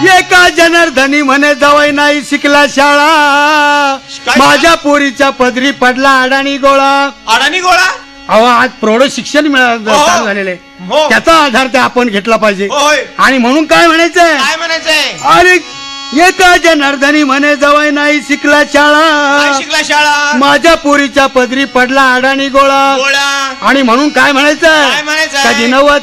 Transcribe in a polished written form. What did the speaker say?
एका जनार्दनी म्हणे जावई नाही शिकला शाळा, माझ्या पोरीच्या पदरी पडला अडाणी गोळा. अडाणी गोळा अहो आज प्रौढ शिक्षण मिळालं झालेले, त्याचा आधार ते आपण घेतला पाहिजे. आणि म्हणून काय म्हणायचंय, काय म्हणायचंय, अरे एका जनार्दनी म्हणे जावई नाही शिकला शाळा, शिकला शाळा, माझ्या पोरीच्या पदरी पडला अडाणी गोळा. गोळा आणि म्हणून काय म्हणायचं, काय म्हणायचं, कधी नवत